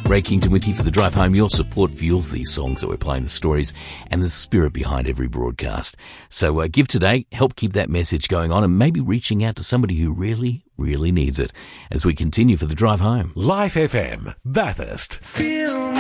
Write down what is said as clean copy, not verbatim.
Ray Kington with you for the drive home. Your support fuels these songs that we're playing, the stories and the spirit behind every broadcast. So give today, help keep that message going on, and maybe reaching out to somebody who really, really needs it as we continue for the drive home. Life FM, Bathurst.